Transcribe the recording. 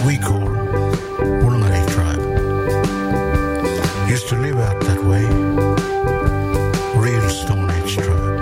we call Wollongongi tribe, used to live out that way